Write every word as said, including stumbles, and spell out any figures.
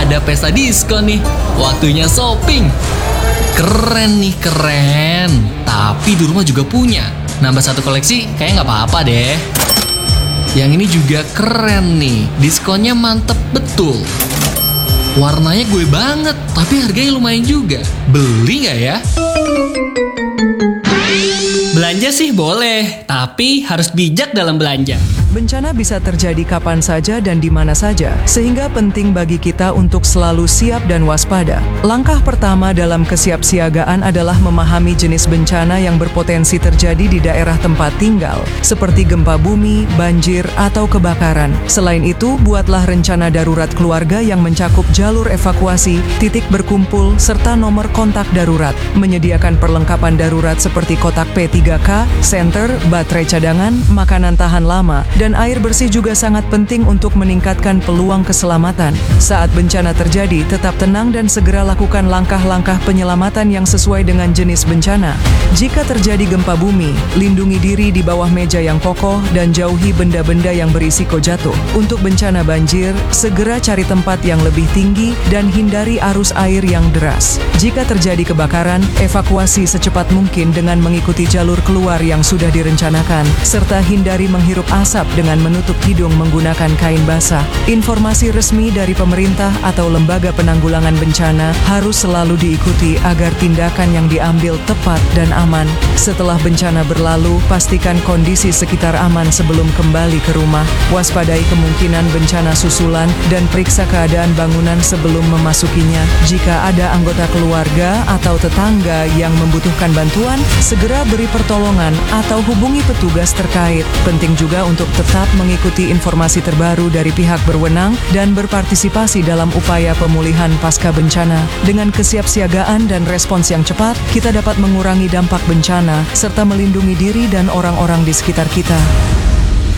ada pesta diskon nih. Waktunya shopping. Keren nih, keren. Tapi di rumah juga punya. Nambah satu koleksi kayaknya nggak apa-apa deh. Yang ini juga keren nih. Diskonnya mantep betul. Warnanya gue banget, tapi harganya lumayan juga. Beli nggak ya? Belanja sih boleh, tapi harus bijak dalam belanja. Bencana bisa terjadi kapan saja dan di mana saja, sehingga penting bagi kita untuk selalu siap dan waspada. Langkah pertama dalam kesiapsiagaan adalah memahami jenis bencana yang berpotensi terjadi di daerah tempat tinggal, seperti gempa bumi, banjir, atau kebakaran. Selain itu, buatlah rencana darurat keluarga yang mencakup jalur evakuasi, titik berkumpul, serta nomor kontak darurat. Menyediakan perlengkapan darurat seperti kotak P tiga K, senter, baterai cadangan, makanan tahan lama, dan air bersih juga sangat penting untuk meningkatkan peluang keselamatan. Saat bencana terjadi, tetap tenang dan segera lakukan langkah-langkah penyelamatan yang sesuai dengan jenis bencana. Jika terjadi gempa bumi, lindungi diri di bawah meja yang kokoh dan jauhi benda-benda yang berisiko jatuh. Untuk bencana banjir, segera cari tempat yang lebih tinggi dan hindari arus air yang deras. Jika terjadi kebakaran, evakuasi secepat mungkin dengan mengikuti jalur keluar yang sudah direncanakan, serta hindari menghirup asap dengan menutup hidung menggunakan kain basah. Informasi resmi dari pemerintah atau lembaga penanggulangan bencana harus selalu diikuti agar tindakan yang diambil tepat dan aman. Setelah bencana berlalu, pastikan kondisi sekitar aman sebelum kembali ke rumah. Waspadai kemungkinan bencana susulan dan periksa keadaan bangunan sebelum memasukinya. Jika ada anggota keluarga atau tetangga yang membutuhkan bantuan, segera beri pertolongan atau hubungi petugas terkait. Penting juga untuk tetap mengikuti informasi terbaru dari pihak berwenang dan berpartisipasi dalam upaya pemulihan pasca bencana. Dengan kesiapsiagaan dan respons yang cepat, kita dapat mengurangi dampak bencana serta melindungi diri dan orang-orang di sekitar kita.